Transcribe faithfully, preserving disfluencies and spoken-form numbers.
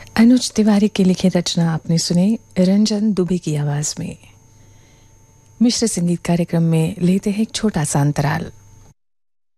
अनुज तिवारी की लिखित रचना आपने सुनी रंजन दुबे की आवाज में। मिश्र संगीत कार्यक्रम में लेते हैं एक छोटा सा अंतराल।